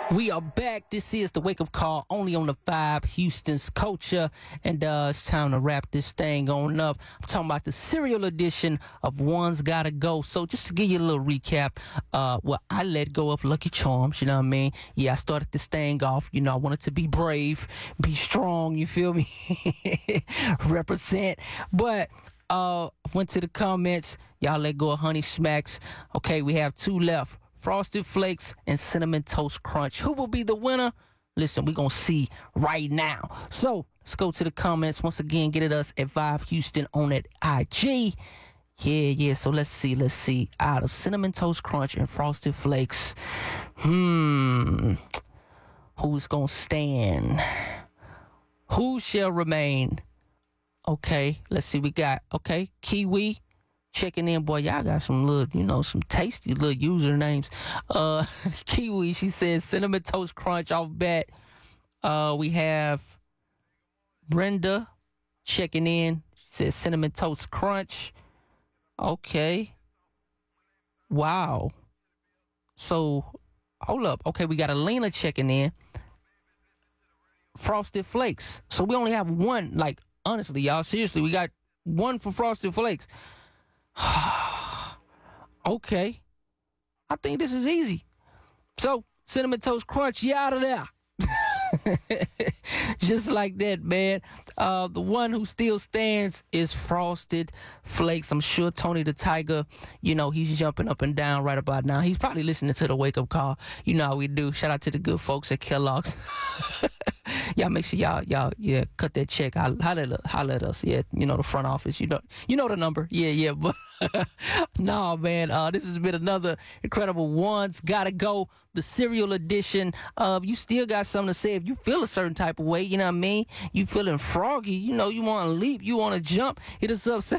We are back. This is the wake up call only on the Vibe, Houston's culture. And it's time to wrap this thing on up. I'm talking about the serial edition of One's Gotta Go. So just to give you a little recap, I let go of Lucky Charms, you know what I mean? Yeah, I started this thing off, I wanted to be brave, be strong, you feel me? Represent. But went to the comments, y'all let go of Honey Smacks. Okay, we have two left. Frosted Flakes and Cinnamon Toast Crunch. Who will be the winner? Listen, we're going to see right now. So let's go to the comments. Once again, get at us at Vibe Houston on that IG. Yeah. So let's see. Out of Cinnamon Toast Crunch and Frosted Flakes, who's going to stand? Who shall remain? Okay, let's see. We got, Kiwi. Checking in, boy, y'all got some little, some tasty little usernames. Kiwi, she says Cinnamon Toast Crunch off bat. We have Brenda checking in. She says Cinnamon Toast Crunch. Okay. Wow. So, hold up. Okay, we got Alina checking in. Frosted Flakes. So we only have one, honestly, y'all, seriously, we got one for Frosted Flakes. Okay. I think this is easy. So, Cinnamon Toast Crunch, you out of there. Just like that, man. The one who still stands is Frosted Flakes. I'm sure Tony the Tiger, he's jumping up and down right about now. He's probably listening to the wake up call. You know how we do. Shout out to the good folks at Kellogg's. Y'all make sure y'all cut that check. Holler at us. Yeah, the front office. You know the number. Yeah. But no, man. This has been another incredible One's Gotta Go. The serial edition. You still got something to say if you feel a certain type of way. You know what I mean? You feeling froggy. You want to leap. You want to jump. Hit us up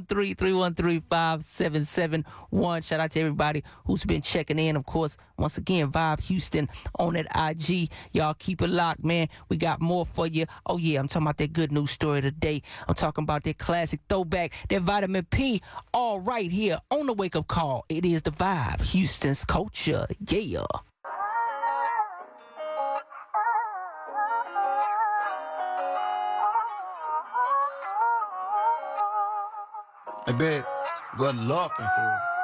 713-313-5771. Shout out to everybody who's been checking in. Of course, once again, Vibe Houston on that IG. Y'all keep it locked, man. We got more for you. Oh, yeah, I'm talking about that good news story of the day. I'm talking about that classic throwback, that vitamin P, all right here on the wake up call. It is the Vibe, Houston's culture. Yeah. I bet good luck and fool.